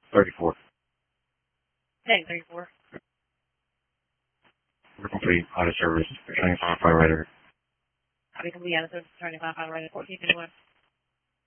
34. Heading 34. We're complete. Out of service. Training firefighter. Copy complete. Out of service. Turning 5 right at 1451.